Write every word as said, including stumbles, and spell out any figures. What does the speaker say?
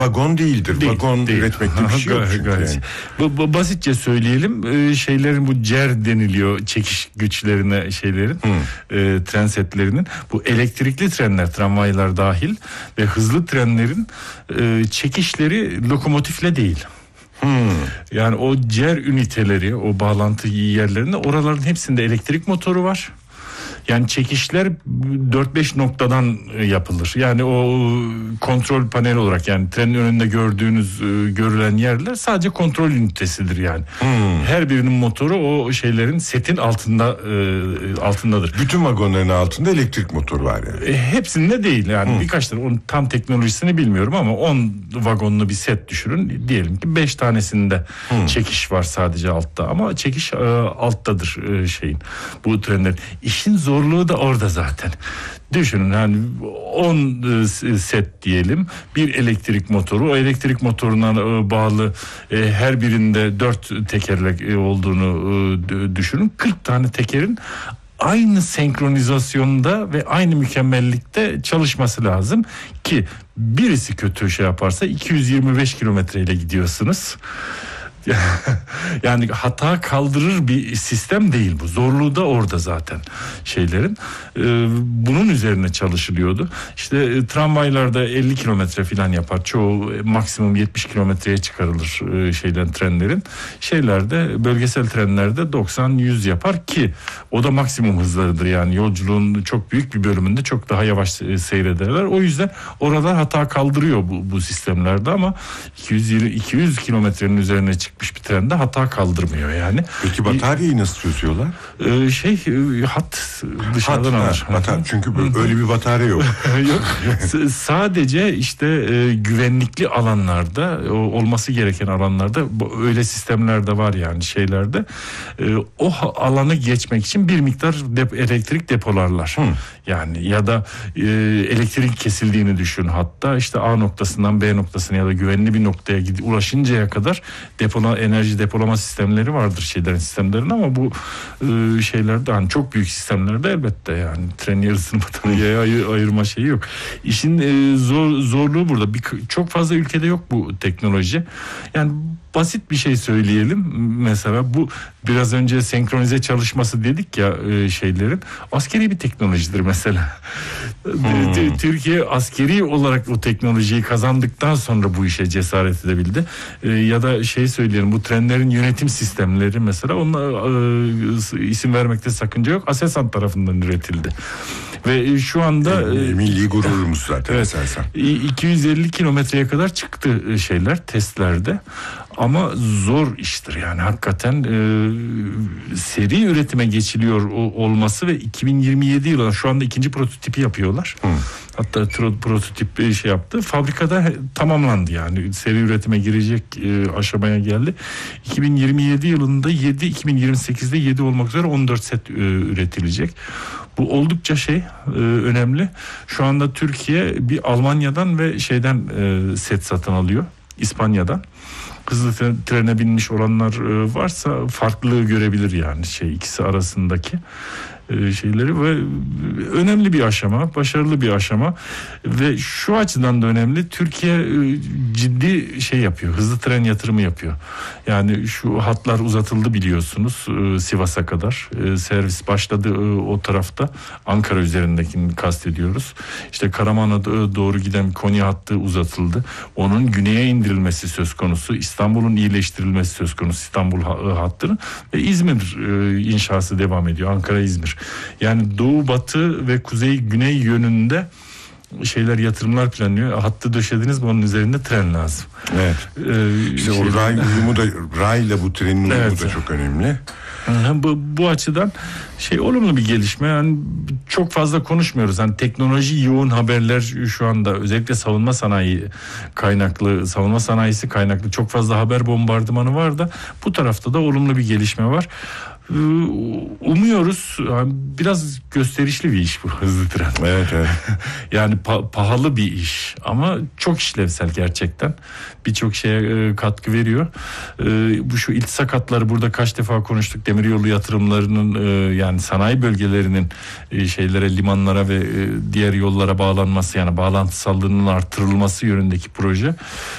Vagon değildir. Değil, Vagon değil. üretmekte bir şey yok çünkü yani. Bu, bu, basitçe söyleyelim, e, şeylerin bu cer deniliyor çekiş güçlerine şeylerin, hmm. e, tren setlerinin. Bu elektrikli trenler, tramvaylar dahil ve hızlı trenlerin e, çekişleri lokomotifle değil. Hmm. Yani o cer üniteleri, o bağlantı yerlerinde, oraların hepsinde elektrik motoru var. Yani çekişler dört beş noktadan yapılır. Yani o kontrol paneli olarak, yani trenin önünde gördüğünüz, görülen yerler sadece kontrol ünitesidir yani. Hmm. Her birinin motoru o şeylerin, setin altında altındadır. Bütün vagonların altında elektrik motoru var yani. E, hepsinde değil yani. Hmm. Birkaç tane, onun tam teknolojisini bilmiyorum ama on vagonlu bir set düşünün. Diyelim ki beş tanesinde hmm. çekiş var sadece altta, ama çekiş e, alttadır e, şeyin, bu trenlerin. İşin zorluğu da orada zaten. Düşünün, yani on set diyelim, bir elektrik motoru, o elektrik motoruna bağlı e, her birinde dört tekerlek olduğunu e, düşünün. kırk tane tekerin aynı senkronizasyonda ve aynı mükemmellikte çalışması lazım ki birisi kötü şey yaparsa iki yüz yirmi beş kilometreyle gidiyorsunuz. Yani hata kaldırır bir sistem değil bu. Zorluğu da orada zaten şeylerin. Ee, bunun üzerine çalışılıyordu. İşte e, tramvaylarda elli kilometre falan yapar. Çoğu e, maksimum yetmiş kilometreye çıkarılır e, şeyden, trenlerin. Şeylerde, bölgesel trenlerde doksan yüz yapar ki o da maksimum hızlarıdır. Yani yolculuğun çok büyük bir bölümünde çok daha yavaş e, seyrederler. O yüzden oralar hata kaldırıyor bu, bu sistemlerde, ama iki yüz yirmi iki yüz kilometrenin üzerine çıkıyor bir trende hata kaldırmıyor yani. Peki bataryayı nasıl çözüyorlar? Ee, şey hat dışarıdan hat, alır. Ha, batar- çünkü öyle bir batarya yok. Yok. S- sadece işte e, güvenlikli alanlarda, o, olması gereken alanlarda öyle sistemler de var yani şeylerde. E, o alanı geçmek için bir miktar dep- elektrik depolarlar. Hmm. Yani ya da e, elektrik kesildiğini düşün, hatta işte A noktasından B noktasına ya da güvenli bir noktaya gidip ulaşıncaya kadar depona, enerji depolama sistemleri vardır şeylerin, sistemlerin, ama bu e, şeylerde, hani çok büyük sistemlerde elbette yani tren yarısını bataryaya ayır, ayırma şeyi yok. İşin e, zor, zorluğu burada. Bir, çok fazla ülkede yok bu teknoloji. Yani basit bir şey söyleyelim. Mesela bu biraz önce senkronize çalışması dedik ya e, şeylerin. Askeri bir teknolojidir mesela. Hmm. Türkiye askeri olarak o teknolojiyi kazandıktan sonra bu işe cesaret edebildi. E, ya da şey söyleyelim, bu trenlerin yönetim sistemleri mesela, onlar e, isim vermekte sakınca yok, Aselsan tarafından üretildi. Ve şu anda e, milli gururumuz zaten. Evet, iki yüz elli kilometreye kadar çıktı şeyler testlerde. Ama zor iştir yani hakikaten, e, seri üretime geçiliyor o, olması ve iki bin yirmi yedi yılı şu anda ikinci prototipi yapıyorlar. Hmm. Hatta tro, prototip şey yaptı. Fabrikada tamamlandı yani, seri üretime girecek e, aşamaya geldi. iki bin yirmi yedi yılında yedi, iki bin yirmi sekizde yedi olmak üzere on dört set e, üretilecek. Bu oldukça şey e, önemli. Şu anda Türkiye bir Almanya'dan ve şeyden e, set satın alıyor. İspanya'dan. Hızlı trene binmiş olanlar e, varsa farklılığı görebilir yani şey, ikisi arasındaki e, şeyleri. Ve önemli bir aşama, başarılı bir aşama ve şu açıdan da önemli. Türkiye e, ciddi şey yapıyor, hızlı tren yatırımı yapıyor. Yani şu hatlar uzatıldı biliyorsunuz e, Sivas'a kadar e, servis başladı e, o tarafta, Ankara üzerindekini kastediyoruz. İşte Karaman'a doğru giden Konya hattı uzatıldı. Onun güneye indirilmesi söz konusu. İstanbul'un iyileştirilmesi söz konusu, İstanbul hattının, ve İzmir e, inşası devam ediyor. Ankara-İzmir. Yani doğu, batı ve kuzey, güney yönünde şeyler, yatırımlar planlıyor. Hattı döşediniz mi, onun üzerinde tren lazım. Evet. Ee, işte şeyler... o ray uyumu da, rayla bu trenin uyumu evet. da çok önemli. Bu, bu açıdan şey, olumlu bir gelişme. Yani çok fazla konuşmuyoruz. Hani teknoloji yoğun haberler şu anda, özellikle savunma sanayi kaynaklı, savunma sanayisi kaynaklı çok fazla haber bombardımanı var da bu tarafta da olumlu bir gelişme var. Umuyoruz. Yani biraz gösterişli bir iş bu hızlı tren. Evet, evet. Yani pa- pahalı bir iş ama çok işlevsel gerçekten. Birçok şeye e, katkı veriyor. E, bu şu iltisak hatları, burada kaç defa konuştuk. Demiryolu yatırımlarının e, yani sanayi bölgelerinin e, şeylere, limanlara ve e, diğer yollara bağlanması, yani bağlantısallığının artırılması yönündeki proje.